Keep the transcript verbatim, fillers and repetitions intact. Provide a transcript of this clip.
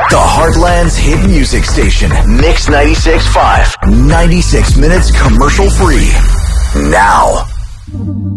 The Heartland's hit music station. Mix ninety-six point five. ninety-six minutes commercial free. Now.